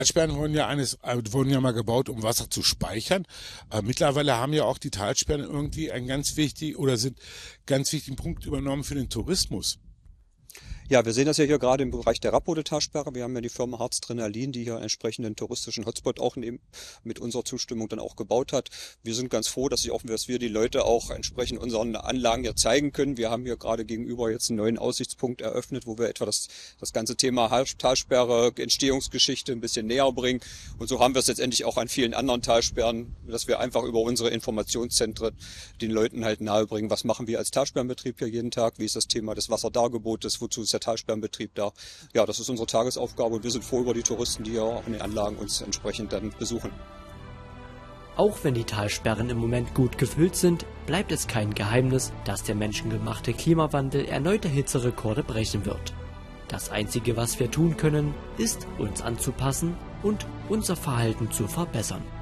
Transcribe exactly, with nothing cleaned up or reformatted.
Talsperren wurden ja eines, äh, wurden ja mal gebaut, um Wasser zu speichern. Äh, mittlerweile haben ja auch die Talsperren irgendwie einen ganz wichtig oder sind ganz wichtigen Punkt übernommen für den Tourismus. Ja, wir sehen das ja hier gerade im Bereich der Rappode-Talsperre. Wir haben ja die Firma Harzdrenalin, die hier einen entsprechenden touristischen Hotspot auch neben, mit unserer Zustimmung dann auch gebaut hat. Wir sind ganz froh, dass, ich auch, dass wir die Leute auch entsprechend unseren Anlagen hier zeigen können. Wir haben hier gerade gegenüber jetzt einen neuen Aussichtspunkt eröffnet, wo wir etwa das, das ganze Thema Talsperre, Entstehungsgeschichte ein bisschen näher bringen. Und so haben wir es letztendlich auch an vielen anderen Talsperren, dass wir einfach über unsere Informationszentren den Leuten halt nahebringen, was machen wir als Talsperrenbetrieb hier jeden Tag, wie ist das Thema des Wasserdargebotes, wozu ist der Talsperrenbetrieb da. Ja, das ist unsere Tagesaufgabe und wir sind froh über die Touristen, die ja auch in den Anlagen uns entsprechend dann besuchen. Auch wenn die Talsperren im Moment gut gefüllt sind, bleibt es kein Geheimnis, dass der menschengemachte Klimawandel erneute Hitzerekorde brechen wird. Das Einzige, was wir tun können, ist, uns anzupassen und unser Verhalten zu verbessern.